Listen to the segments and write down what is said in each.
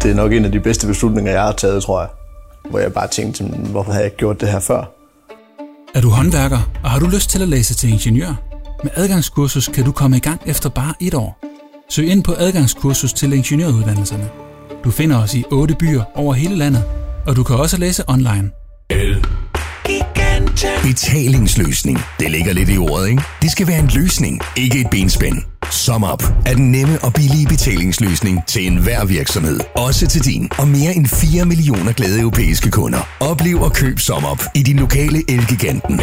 det er nok en af de bedste beslutninger, jeg har taget, tror jeg. Hvor jeg bare tænkte, hvorfor havde jeg ikke gjort det her før? Er du håndværker, og har du lyst til at læse til ingeniør? Med adgangskursus kan du komme i gang efter bare 1 år. Søg ind på adgangskursus til ingeniøruddannelserne. Du finder os i 8 byer over hele landet, og du kan også læse online. Betalingsløsning. Det ligger lidt i ordet, ikke? Det skal være en løsning, ikke et benspænd. SumUp er den nemme og billige betalingsløsning til enhver virksomhed. Også til din og mere end 4 millioner glade europæiske kunder. Oplev og køb SumUp i din lokale Elgiganten.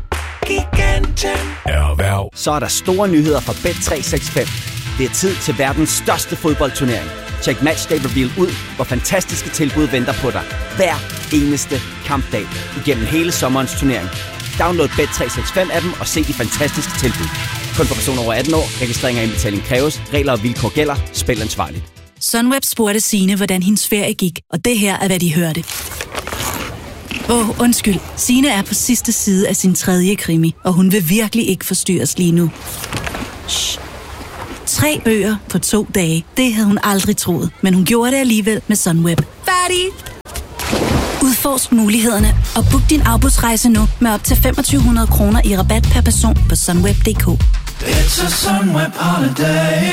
Erhverv. Så er der store nyheder fra Bet365. Det er tid til verdens største fodboldturnering. Check Matchday Reveal ud, hvor fantastiske tilbud venter på dig. Hver eneste kampdag igennem hele sommerens turnering. Download Bet365-appen og se de fantastiske tilbud. Kun for personer over 18 år. Registrering og indbetaling kræves. Regler og vilkår gælder. Spil ansvarligt. Sunweb spurgte Signe, hvordan hendes ferie gik, og det her er, hvad de hørte. Undskyld. Signe er på sidste side af sin 3. krimi, og hun vil virkelig ikke forstyrres lige nu. Shh. 3 bøger på 2 dage. Det havde hun aldrig troet, men hun gjorde det alligevel med Sunweb. Færdig! Udforsk mulighederne og book din afbudsrejse nu med op til 2.500 kroner i rabat per person på sunweb.dk. It's a Sunweb holiday.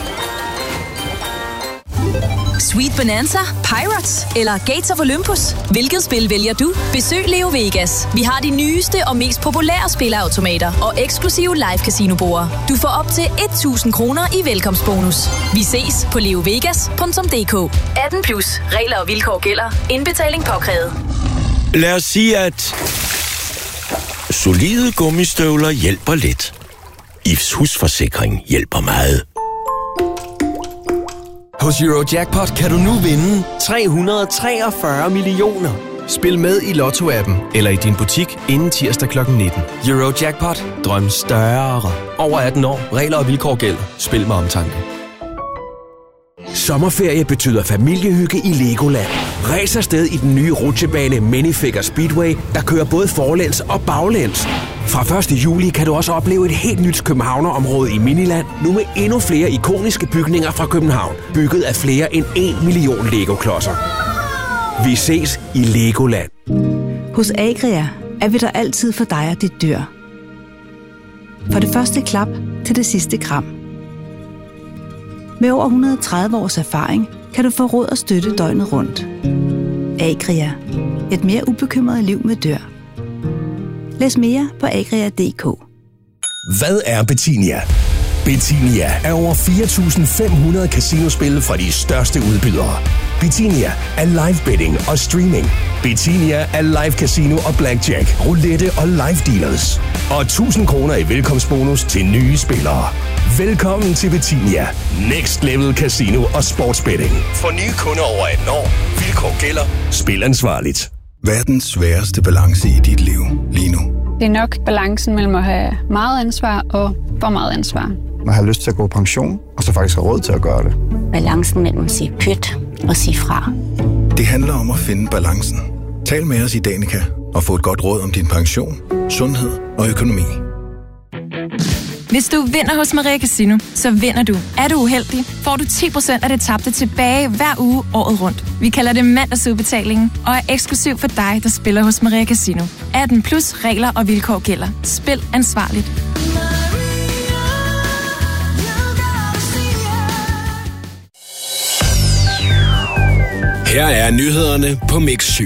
Sweet Bonanza, Pirates eller Gates of Olympus? Hvilket spil vælger du? Besøg Leo Vegas. Vi har de nyeste og mest populære spilleautomater og eksklusive live casinoborer. Du får op til 1.000 kroner i velkomstbonus. Vi ses på leovegas.dk. 18+. Regler og vilkår gælder. Indbetaling påkrævet. Lad os sige, at solide gummistøvler hjælper lidt. IFs husforsikring hjælper meget. Hos Eurojackpot kan du nu vinde 343 millioner. Spil med i Lotto-appen eller i din butik inden tirsdag kl. 19. Eurojackpot. Drøm større. Over 18 år. Regler og vilkår gælder. Spil med omtanke. Sommerferie betyder familiehygge i Legoland. Ræs afsted i den nye rutsjebane Minifigure Speedway, der kører både forlæns og baglæns. Fra 1. juli kan du også opleve et helt nyt københavnerområde i Miniland, nu med endnu flere ikoniske bygninger fra København, bygget af flere end 1 million Lego-klodser. Vi ses i Legoland. Hos Agria er vi der altid for dig og dit dyr. For det første klap til det sidste kram. Med over 130 års erfaring kan du få råd og støtte døgnet rundt. Agria. Et mere ubekymret liv med dyr. Læs mere på agria.dk. Hvad er Betinia? Betinia er over 4.500 casinospil fra de største udbydere. Betinia er live betting og streaming. Betinia er live casino og blackjack, roulette og live dealers. Og 1.000 kroner i velkomstbonus til nye spillere. Velkommen til Betinia. Next level casino og sportsbetting. For nye kunder over 18 år. Vilkår gælder. Spil ansvarligt. Hvad er den sværeste balance i dit liv lige nu? Det er nok balancen mellem at have meget ansvar og for meget ansvar. Man har lyst til at gå på pension, og så faktisk have råd til at gøre det. Balancen mellem at sige pyt og sige fra. Det handler om at finde balancen. Tal med os i Danica og få et godt råd om din pension, sundhed og økonomi. Hvis du vinder hos Maria Casino, så vinder du. Er du uheldig, får du 10% af det tabte tilbage hver uge året rundt. Vi kalder det mandagsudbetalingen og er eksklusiv for dig, der spiller hos Maria Casino. 18+ regler og vilkår gælder. Spil ansvarligt. Her er nyhederne på Mix 7.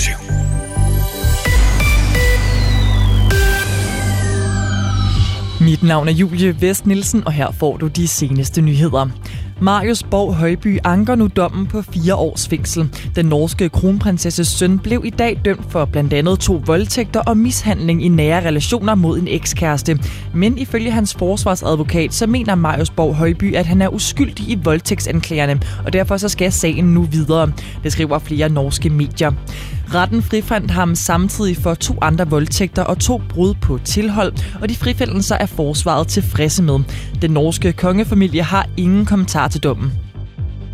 Mit navn er Julie Vest Nielsen, og her får du de seneste nyheder. Marius Borg Højby anker nu dommen på 4 års fængsel. Den norske kronprinsesses søn blev i dag dømt for blandt andet 2 voldtægter og mishandling i nære relationer mod en ekskæreste. Men ifølge hans forsvarsadvokat, så mener Marius Borg Højby, at han er uskyldig i voldtægtsanklagerne, og derfor så skal sagen nu videre. Det skriver flere norske medier. Retten frifandt ham samtidig for 2 andre voldtægter og 2 brud på tilhold, og de frifældelser er forsvaret tilfredse med. Den norske kongefamilie har ingen kommentar til dommen.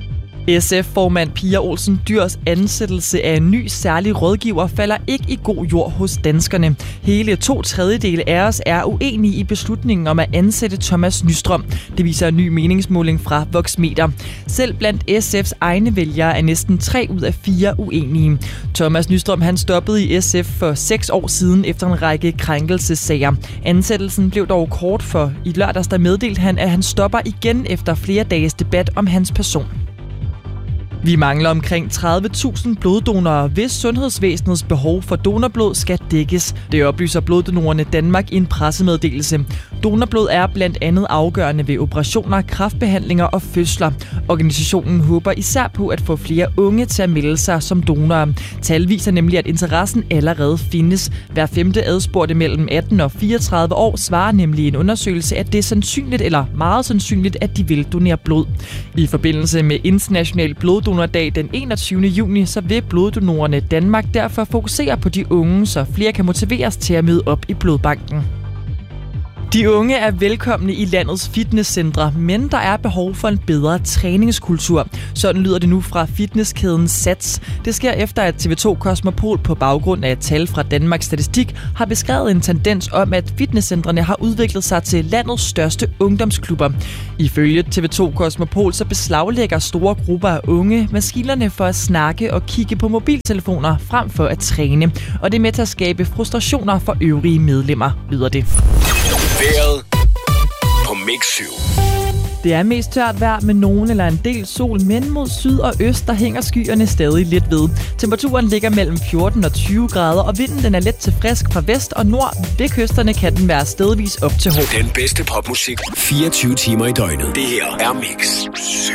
SF-formand Pia Olsen Dyhrs ansættelse af en ny særlig rådgiver falder ikke i god jord hos danskerne. Hele 2/3 af os er uenige i beslutningen om at ansætte Thomas Nystrøm. Det viser en ny meningsmåling fra Voxmeter. Selv blandt SF's egne vælgere er næsten 3 ud af 4 uenige. Thomas Nystrøm han stoppede i SF for 6 år siden efter en række krænkelsessager. Ansættelsen blev dog kort, for i lørdags der meddelte han, at han stopper igen efter flere dages debat om hans person. Vi mangler omkring 30.000 bloddonorer, hvis sundhedsvæsenets behov for donorblod skal dækkes. Det oplyser Bloddonorerne Danmark i en pressemeddelelse. Donorblod er blandt andet afgørende ved operationer, kræftbehandlinger og fødsler. Organisationen håber især på at få flere unge til at melde sig som donorer. Tal viser nemlig, at interessen allerede findes. Hver 5. adspurgte mellem 18 og 34 år svarer nemlig i en undersøgelse, at det er sandsynligt eller meget sandsynligt, at de vil donere blod. I forbindelse med International Bloddonordag den 21. juni, så vil Bloddonorerne Danmark derfor fokusere på de unge, så flere kan motiveres til at møde op i blodbanken. De unge er velkomne i landets fitnesscentre, men der er behov for en bedre træningskultur. Sådan lyder det nu fra fitnesskæden Sats. Det sker efter, at TV2 Cosmopol på baggrund af tal fra Danmarks Statistik har beskrevet en tendens om, at fitnesscentrene har udviklet sig til landets største ungdomsklubber. Ifølge TV2 Cosmopol så beslaglægger store grupper af unge maskinerne for at snakke og kigge på mobiltelefoner frem for at træne. Og det er med til at skabe frustrationer for øvrige medlemmer, lyder det. Vejret på Mix 7. Det er mest tørt vejr med nogen eller en del sol, men mod syd og øst, der hænger skyerne stadig lidt ved. Temperaturen ligger mellem 14 og 20 grader, og vinden den er let til frisk fra vest og nord. Ved kysterne kan den være stedvis op til hård. Den bedste popmusik 24 timer i døgnet. Det her er Mix 7.